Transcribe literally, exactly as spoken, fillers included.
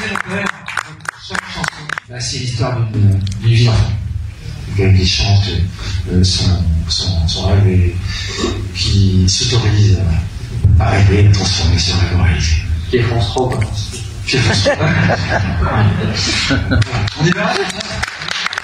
chaque chanson, bah, c'est l'histoire d'une vie d'enfant. Quelqu'un qui chante euh, son, son, son rêve et qui s'autorise à, à rêver, à transformer son rêve en réalité. Qui est France trois, quoi. Qui est France trois. On est bien.